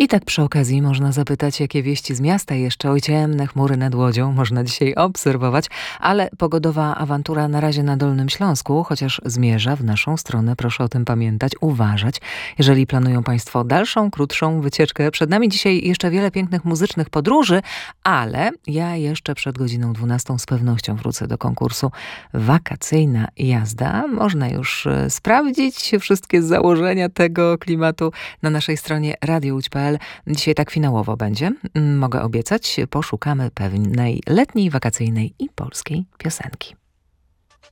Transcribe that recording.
I tak przy okazji można zapytać, jakie wieści z miasta. Jeszcze oj, ciemne chmury nad Łodzią można dzisiaj obserwować, ale pogodowa awantura na razie na Dolnym Śląsku, chociaż zmierza w naszą stronę. Proszę o tym pamiętać, uważać, jeżeli planują Państwo dalszą, krótszą wycieczkę. Przed nami dzisiaj jeszcze wiele pięknych muzycznych podróży, ale ja jeszcze przed godziną 12 z pewnością wrócę do konkursu Wakacyjna jazda. Można już sprawdzić wszystkie założenia tego klimatu na naszej stronie radiołódź.pl. Dzisiaj tak finałowo będzie. Mogę obiecać, poszukamy pewnej letniej, wakacyjnej i polskiej piosenki.